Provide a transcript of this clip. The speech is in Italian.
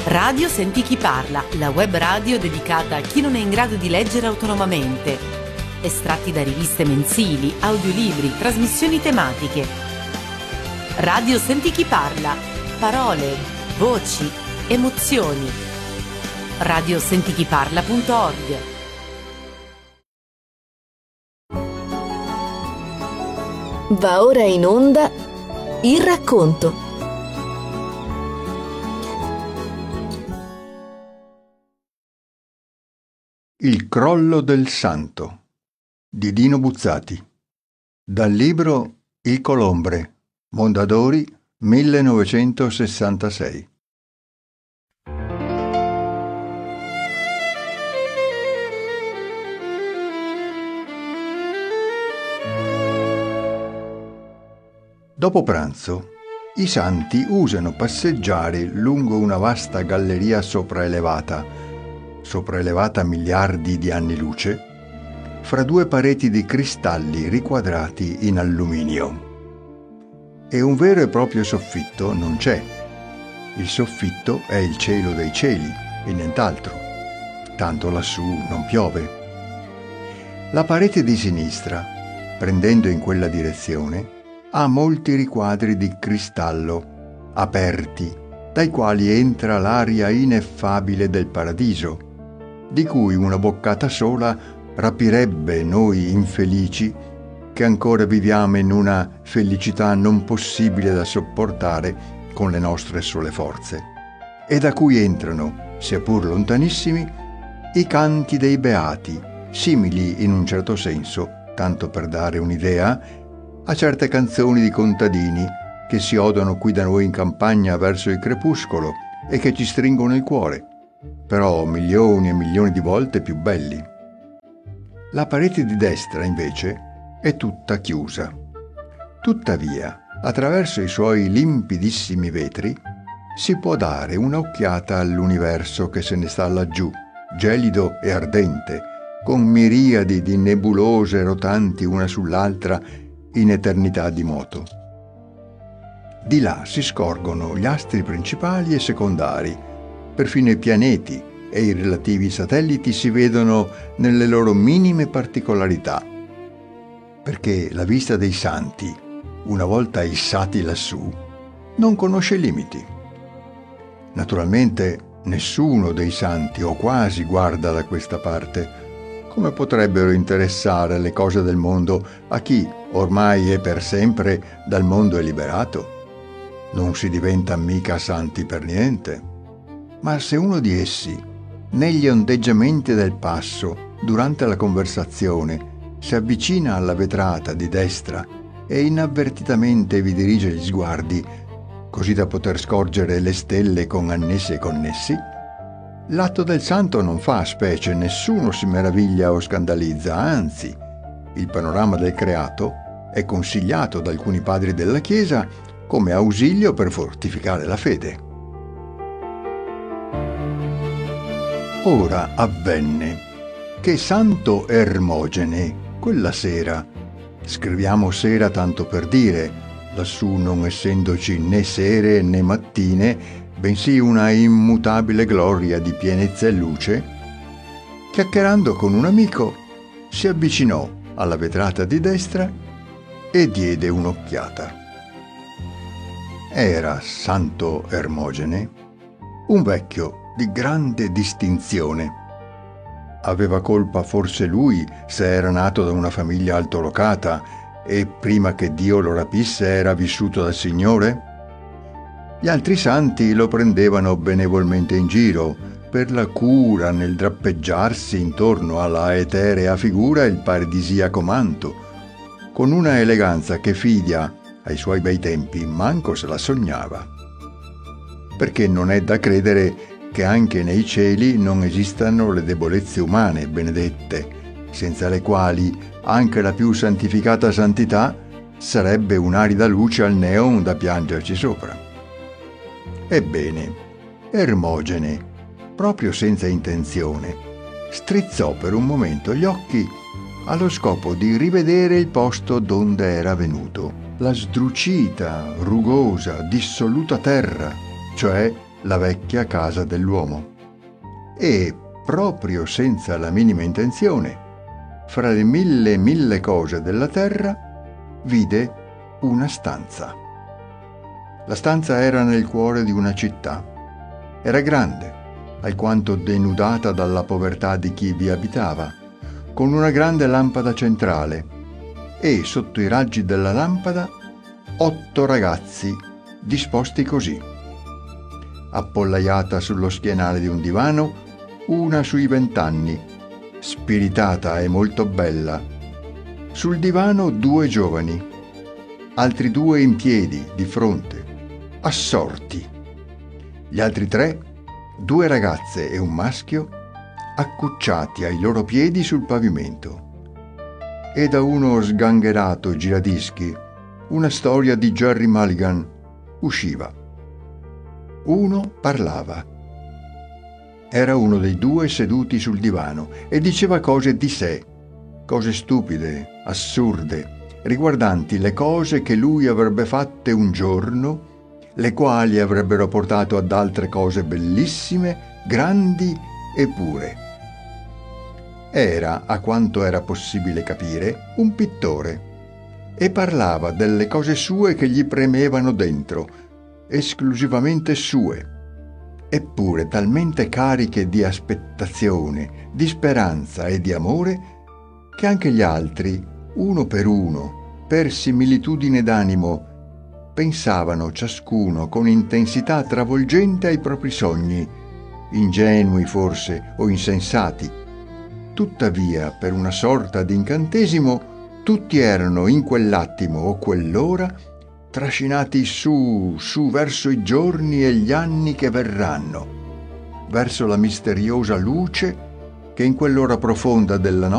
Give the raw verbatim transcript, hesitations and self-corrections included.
Radio Senti Chi Parla, la web radio dedicata a chi non è in grado di leggere autonomamente. Estratti da riviste mensili, audiolibri, trasmissioni tematiche. Radio Senti Chi Parla, parole, voci, emozioni. radio senti chi parla punto org. Va ora in onda il racconto. Il crollo del santo di Dino Buzzati, dal libro Il Colombre, Mondadori, millenovecentosessantasei. Dopo pranzo, i santi usano passeggiare lungo una vasta galleria sopraelevata, sopraelevata miliardi di anni luce, fra due pareti di cristalli riquadrati in alluminio. E un vero e proprio soffitto non c'è. Il soffitto è il cielo dei cieli e nient'altro. Tanto lassù non piove. La parete di sinistra, prendendo in quella direzione, ha molti riquadri di cristallo, aperti, dai quali entra l'aria ineffabile del paradiso, di cui una boccata sola rapirebbe noi infelici che ancora viviamo in una felicità non possibile da sopportare con le nostre sole forze, e da cui entrano, sia pur lontanissimi, i canti dei beati, simili in un certo senso, tanto per dare un'idea, a certe canzoni di contadini che si odono qui da noi in campagna verso il crepuscolo e che ci stringono il cuore, però milioni e milioni di volte più belli. La parete di destra, invece, è tutta chiusa. Tuttavia, attraverso i suoi limpidissimi vetri, si può dare un'occhiata all'universo che se ne sta laggiù, gelido e ardente, con miriadi di nebulose rotanti una sull'altra in eternità di moto. Di là si scorgono gli astri principali e secondari, perfino i pianeti e i relativi satelliti si vedono nelle loro minime particolarità, perché la vista dei santi, una volta issati lassù, non conosce limiti. Naturalmente nessuno dei santi, o quasi, guarda da questa parte. Come potrebbero interessare le cose del mondo a chi ormai e per sempre dal mondo è liberato? Non si diventa mica santi per niente. Ma se uno di essi, negli ondeggiamenti del passo, durante la conversazione, si avvicina alla vetrata di destra e inavvertitamente vi dirige gli sguardi, così da poter scorgere le stelle con annessi e connessi, l'atto del santo non fa specie, nessuno si meraviglia o scandalizza, anzi, il panorama del creato è consigliato da alcuni padri della Chiesa come ausilio per fortificare la fede. Ora avvenne che Santo Ermogene, quella sera, scriviamo sera tanto per dire, lassù non essendoci né sere né mattine, bensì una immutabile gloria di pienezza e luce, chiacchierando con un amico, si avvicinò alla vetrata di destra e diede un'occhiata. Era Santo Ermogene, un vecchio di grande distinzione. Aveva colpa forse lui se era nato da una famiglia altolocata e prima che Dio lo rapisse era vissuto dal Signore? Gli altri santi lo prendevano benevolmente in giro per la cura nel drappeggiarsi intorno alla eterea figura il paradisiaco manto, con una eleganza che Fidia, ai suoi bei tempi, manco se la sognava. Perché non è da credere che anche nei cieli non esistano le debolezze umane benedette, senza le quali anche la più santificata santità sarebbe un'arida luce al neon da piangerci sopra. Ebbene, Ermogene, proprio senza intenzione, strizzò per un momento gli occhi allo scopo di rivedere il posto donde era venuto, la sdrucita, rugosa, dissoluta terra, cioè la vecchia casa dell'uomo. E, proprio senza la minima intenzione, fra le mille e mille cose della terra, vide una stanza. La stanza era nel cuore di una città. Era grande, alquanto denudata dalla povertà di chi vi abitava, con una grande lampada centrale e, sotto i raggi della lampada, otto ragazzi disposti così: appollaiata sullo schienale di un divano, una sui vent'anni, spiritata e molto bella. Sul divano due giovani, altri due in piedi di fronte, assorti. Gli altri tre, due ragazze e un maschio, accucciati ai loro piedi sul pavimento. E da uno sgangherato giradischi, una storia di Gerry Mulligan usciva. Uno parlava. Era uno dei due seduti sul divano e diceva cose di sé, cose stupide, assurde, riguardanti le cose che lui avrebbe fatte un giorno, le quali avrebbero portato ad altre cose bellissime, grandi e pure. Era, a quanto era possibile capire, un pittore e parlava delle cose sue che gli premevano dentro, esclusivamente sue, eppure talmente cariche di aspettazione, di speranza e di amore, che anche gli altri, uno per uno, per similitudine d'animo, pensavano ciascuno con intensità travolgente ai propri sogni, ingenui forse o insensati. Tuttavia, per una sorta di incantesimo, tutti erano in quell'attimo o quell'ora trascinati su, su verso i giorni e gli anni che verranno, verso la misteriosa luce che in quell'ora profonda della notte